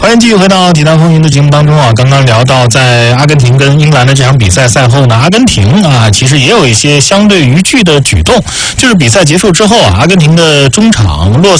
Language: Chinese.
欢迎继续回到《体坛风云》的节目当中啊！刚刚聊到在阿根廷跟英格兰的这场比赛赛后呢，阿根廷啊其实也有一些相对逾矩的举动，就是比赛结束之后啊，阿根廷的中场洛